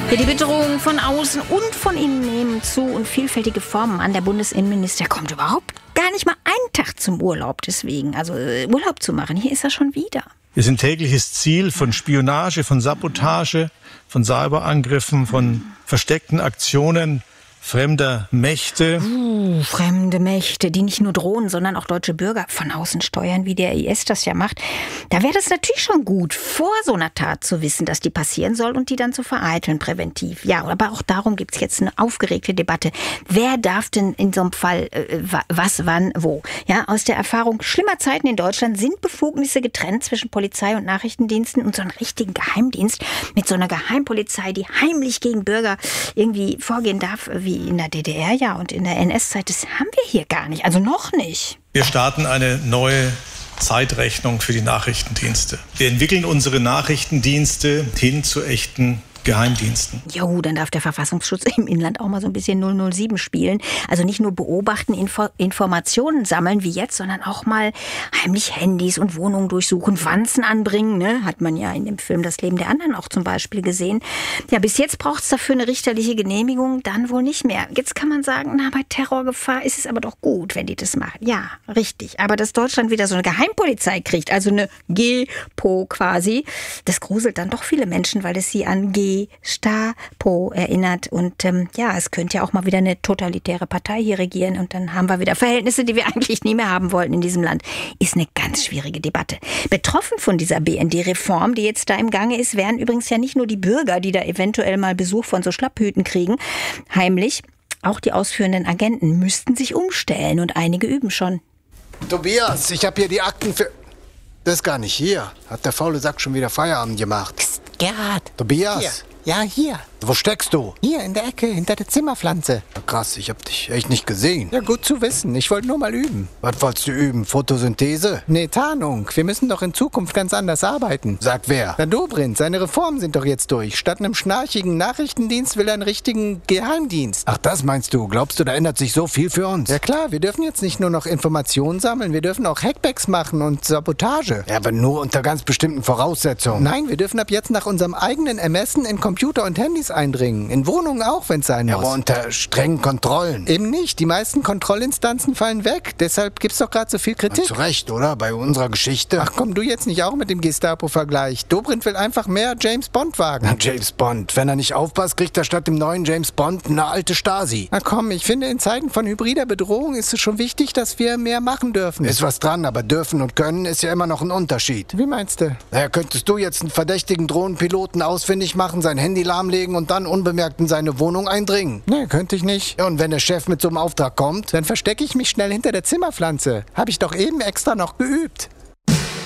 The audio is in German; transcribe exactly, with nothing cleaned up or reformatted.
Ja, die Bedrohung von außen und von innen nehmen zu und vielfältige Formen an. Der Bundesinnenminister kommt überhaupt gar nicht mal einen Tag zum Urlaub deswegen, also äh, Urlaub zu machen. Hier ist er schon wieder. Wir sind tägliches Ziel von Spionage, von Sabotage, von Cyberangriffen, von versteckten Aktionen fremder Mächte. Uh, fremde Mächte, die nicht nur drohen, sondern auch deutsche Bürger von außen steuern, wie der I S das ja macht. Da wäre das natürlich schon gut, vor so einer Tat zu wissen, dass die passieren soll und die dann zu vereiteln, präventiv. Ja, aber auch darum gibt es jetzt eine aufgeregte Debatte. Wer darf denn in so einem Fall äh, was, wann, wo? Ja, aus der Erfahrung schlimmer Zeiten in Deutschland sind Befugnisse getrennt zwischen Polizei und Nachrichtendiensten und so einen richtigen Geheimdienst mit so einer Geheimpolizei, die heimlich gegen Bürger irgendwie vorgehen darf, wie in der D D R ja und in der N S-Zeit, das haben wir hier gar nicht, also noch nicht. Wir starten eine neue Zeitrechnung für die Nachrichtendienste. Wir entwickeln unsere Nachrichtendienste hin zu echten Geheimdiensten. Jo, dann darf der Verfassungsschutz im Inland auch mal so ein bisschen null null sieben spielen. Also nicht nur beobachten, Info- Informationen sammeln wie jetzt, sondern auch mal heimlich Handys und Wohnungen durchsuchen, Wanzen anbringen. Ne? Hat man ja in dem Film Das Leben der anderen auch zum Beispiel gesehen. Ja, bis jetzt braucht es dafür eine richterliche Genehmigung, dann wohl nicht mehr. Jetzt kann man sagen, na, bei Terrorgefahr ist es aber doch gut, wenn die das machen. Ja, richtig. Aber dass Deutschland wieder so eine Geheimpolizei kriegt, also eine Gepo quasi, das gruselt dann doch viele Menschen, weil es sie an G Gestapo erinnert. Und ähm, ja, es könnte ja auch mal wieder eine totalitäre Partei hier regieren. Und dann haben wir wieder Verhältnisse, die wir eigentlich nie mehr haben wollten in diesem Land. Ist eine ganz schwierige Debatte. Betroffen von dieser B N D-Reform, die jetzt da im Gange ist, wären übrigens ja nicht nur die Bürger, die da eventuell mal Besuch von so Schlapphüten kriegen, heimlich. Auch die ausführenden Agenten müssten sich umstellen und einige üben schon. Tobias, ich habe hier die Akten für... Das ist gar nicht hier. Hat der faule Sack schon wieder Feierabend gemacht. Psst, Gerhard. Tobias? Hier. Ja, hier. Wo steckst du? Hier in der Ecke, hinter der Zimmerpflanze. Krass, ich hab dich echt nicht gesehen. Ja, gut zu wissen. Ich wollte nur mal üben. Was wolltest du üben? Photosynthese? Nee, Tarnung. Wir müssen doch in Zukunft ganz anders arbeiten. Sag wer? Na, Dobrindt. Seine Reformen sind doch jetzt durch. Statt einem schnarchigen Nachrichtendienst will er einen richtigen Geheimdienst. Ach, das meinst du? Glaubst du, da ändert sich so viel für uns? Ja klar, wir dürfen jetzt nicht nur noch Informationen sammeln, wir dürfen auch Hackbacks machen und Sabotage. Ja, aber nur unter ganz bestimmten Voraussetzungen. Nein, wir dürfen ab jetzt nach unserem eigenen Ermessen in Computer und Handys eindringen. In Wohnungen auch, wenn es sein ja, muss. Aber unter strengen Kontrollen. Eben nicht. Die meisten Kontrollinstanzen fallen weg. Deshalb gibt's doch gerade so viel Kritik. Na, zu Recht, oder? Bei unserer Geschichte. Ach komm, du jetzt nicht auch mit dem Gestapo-Vergleich. Dobrindt will einfach mehr James Bond wagen. Na, James Bond. Wenn er nicht aufpasst, kriegt er statt dem neuen James Bond eine alte Stasi. Na komm, ich finde, in Zeiten von hybrider Bedrohung ist es schon wichtig, dass wir mehr machen dürfen. Ist was dran, aber dürfen und können ist ja immer noch ein Unterschied. Wie meinst du? Naja, könntest du jetzt einen verdächtigen Drohnenpiloten ausfindig machen, sein Handy lahmlegen und dann unbemerkt in seine Wohnung eindringen? Nee, könnte ich nicht. Ja, und wenn der Chef mit so einem Auftrag kommt? Dann verstecke ich mich schnell hinter der Zimmerpflanze. Habe ich doch eben extra noch geübt.